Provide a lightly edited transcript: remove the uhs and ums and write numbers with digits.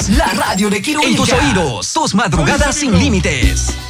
La radio de Quirubilca. En tus oídos, tus madrugadas sin límites.